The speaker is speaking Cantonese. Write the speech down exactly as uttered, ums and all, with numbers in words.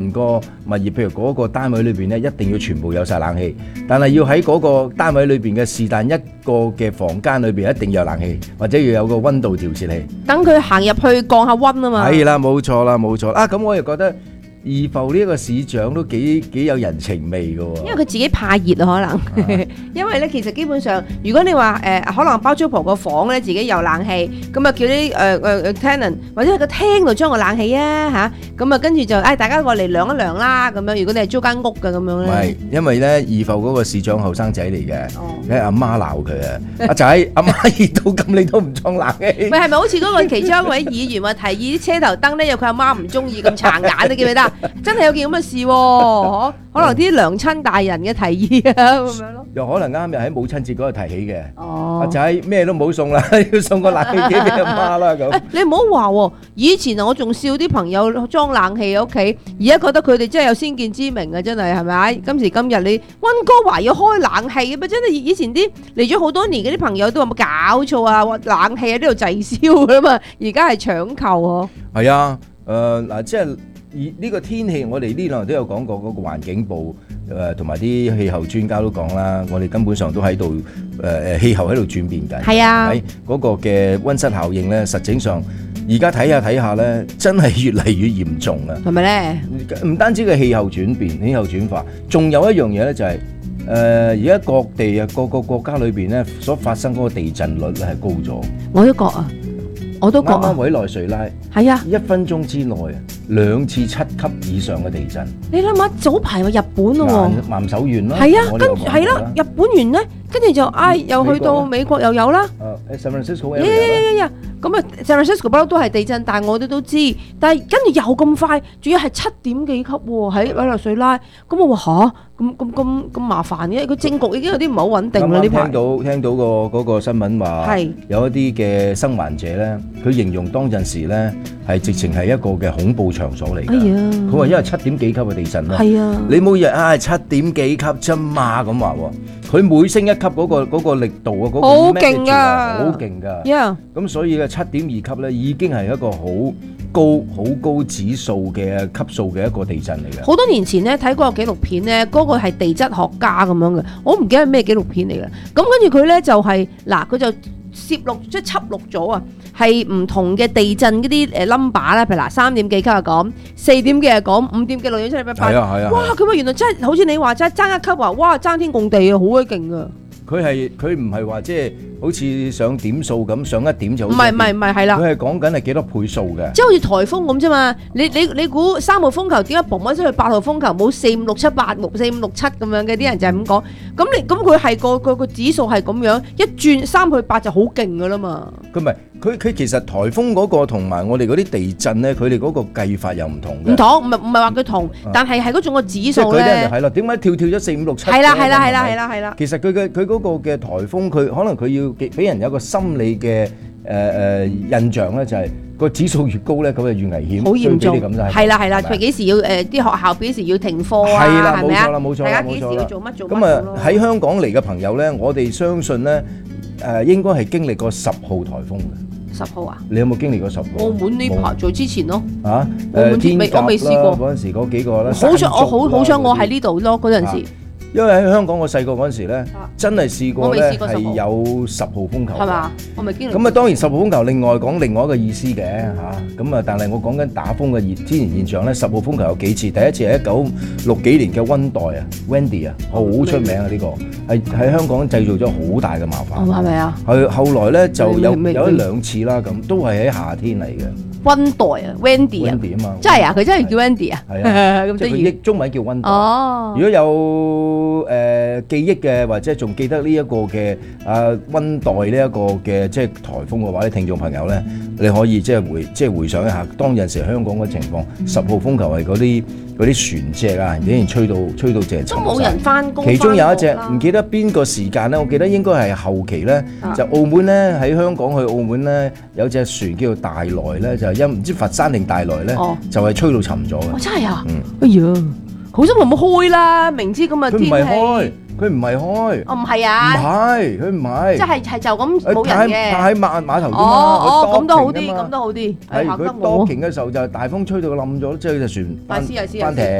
成個物業，譬如嗰個單位裏邊咧，一定要全部有晒冷氣，但係要喺嗰個單位裏邊嘅是但一個嘅房間裏邊一定要有冷氣，或者要有個溫度調節器， 等佢行入去降下溫啊嘛。 係啦，冇錯啦，冇錯啊！咁我又覺得怡浮呢一個市長都幾幾有人情味㗎喎， 因為佢自己怕熱啊，可能。因為咧，其實基本上，如果你話誒，可能包租婆個房咧自己有冷氣，咁啊叫啲誒誒誒 tenant 或者喺個廳度裝個冷氣啊嚇，咁啊跟住就誒大家過嚟涼一涼啦咁樣。如果你係租間屋嘅咁樣咧， 唔係，因為咧怡浮嗰個市長後生仔嚟嘅， 哦， 你阿媽鬧佢啊，阿仔阿媽熱到咁你都唔裝冷氣， 咪係咪好似嗰個其中一位議員話提議啲車頭燈咧，因為佢阿媽唔中意咁殘眼，你記唔記得？真係有件咁嘅事喎，可能啲娘親大人嘅提議啊咁樣咯。 又可能啱又喺母親節嗰度提起嘅。 哦， 阿仔咩都唔好送啦，要送個冷氣機俾阿媽啦咁。 誒，你唔好話喎，以前啊我仲笑啲朋友裝冷氣喺屋企，而家覺得佢哋真係有先見之明啊，真係係咪？今時今日你温哥華要開冷氣嘅咩？真係以前啲嚟咗好多年嘅啲朋友都話冇搞錯啊，話冷氣喺呢度滯銷㗎嘛，而家係搶購喎。 係啊，誒嗱，即係。而呢個天氣，我哋呢兩日都有講過，嗰個環境部誒同埋啲氣候專家都講啦，我哋根本上都喺度誒誒氣候喺度轉變緊。 係啊， 喺嗰個嘅溫室效應咧，實際上而家睇下睇下咧，真係越嚟越嚴重啊！ 係咪咧？ 唔單止個氣候轉變、氣候轉化，仲有一樣嘢咧，就係誒而家各地啊各個國家裏邊咧所發生嗰個地震率咧係高咗。 我都覺啊。我都覺啱啱委內瑞拉係啊， 一分鐘之內啊兩次七級以上嘅地震。 你諗下，早排話日本咯喎， 岩手縣咯， 係啊，跟住係啦，日本完咧，跟住就唉又去到美國又有啦。 誒 San Francisco 呀呀呀呀！咁啊 San Francisco 不嬲都係地震，但係我哋都知，但係跟住又咁快，仲要係七點幾級喎，喺委內瑞拉。咁我話吓，咁咁咁咁麻煩嘅，個政局已經有啲唔係好穩定啦呢排。 聽到聽到個嗰個新聞話，有一啲嘅生還者咧，佢形容當陣時咧係直情係一個嘅恐怖場所嚟㗎。佢話因為七點幾級嘅地震啦，你每日啊七點幾級啫嘛咁話喎。佢每升一級嗰個嗰個力度啊，嗰個好勁啊， 好勁㗎。 Yeah， 咁所以嘅七點二級咧已經係一個好高好高指數嘅級數嘅一個地震嚟嘅。 好多年前咧睇過個紀錄片咧，嗰個係地質學家咁樣嘅，我唔記得係咩紀錄片嚟嘅。咁跟住佢咧就係嗱，佢就攝錄即係輯錄咗啊，係唔同嘅地震嗰啲誒 number 啦，譬如嗱三點幾級又講，四點幾又講，五點幾六點七八八， 係啊係啊， 哇！佢話原來真係好似你話齋爭一級話，哇爭天共地啊，好鬼勁啊！ 佢係佢唔係話即係好似上點數咁上一點就好， 唔係唔係唔係係啦， 佢係講緊係幾多倍數嘅， 即係好似颱風咁啫嘛。你你你估三號風球點解嘣一聲去八號風球冇四五六七八六四五六七咁樣嘅？啲人就係咁講。咁你咁佢係個佢個指數係咁樣一轉三去八就好勁噶啦嘛。 佢唔係佢佢其實颱風嗰個同埋我哋嗰啲地震咧，佢哋嗰個計法又唔同嘅。 唔同，唔係唔係話佢同，但係係嗰種個指數咧。 即係佢啲人就係啦，點解跳跳咗四五六七？ 係啦係啦係啦係啦係啦。 其實佢嘅佢嗰個嘅颱風，佢可能佢要俾人有一個心理嘅誒誒印象咧，就係個指數越高咧，咁就越危險。 好嚴重。 咁就係。 係啦係啦，佢幾時要誒啲學校幾時要停課啊？ 係啦， 係咪啊？ 冇錯啦，冇錯啦， 大家幾時要做乜做乜？ 咁啊喺香港嚟嘅朋友咧，我哋相信咧誒應該係經歷過十號颱風嘅。 十號啊？ 你有冇經歷過十號？ 澳門呢排最之前咯。 啊？ 澳門天鴿我未試過嗰陣時嗰幾個咧。 好想我好好想我喺呢度咯嗰陣時。 因為喺香港我細個嗰陣時咧，真係試過咧係有十號風球。 係嘛？我未經歷。 咁啊當然十號風球另外講另外一個意思嘅嚇，咁啊但係我講緊打風嘅天然現象咧，十號風球有幾次？第一次係一九六幾年嘅溫黛啊 ，Wendy 啊，好出名啊呢個，係喺香港製造咗好大嘅麻煩。 係咪啊？ 係後來咧就有有一兩次啦，咁都係喺夏天嚟嘅。 溫黛啊 ，Wendy 啊，真係啊，佢真係叫 Wendy 啊， 係啊，咁即係佢譯中文叫溫黛。哦，如果有誒記憶嘅或者仲記得呢一個嘅啊溫黛呢一個嘅即係颱風嘅話咧，聽眾朋友咧，你可以即係回即係回想一下當陣時香港嘅情況。十號風球係嗰啲嗰啲船隻啊，竟然吹到吹到淨係沉晒。 都冇人翻工。 其中有一隻唔記得邊個時間咧，我記得應該係後期咧，就澳門咧喺香港去澳門咧有隻船叫做大來咧，就因唔知佛山定大來咧，就係吹到沉咗嘅。 哦，真係啊！哎呀〜好心冇冇開啦，明知咁嘅天氣。佢唔係開， 佢唔係開。 哦，唔係啊。 唔係，佢唔係。 即係係就咁冇人嘅。 喺碼碼頭啫嘛。 哦哦，咁都好啲，咁都好啲。 係佢多擎嘅時候就大風吹到佢冧咗，即係隻船翻翻艇。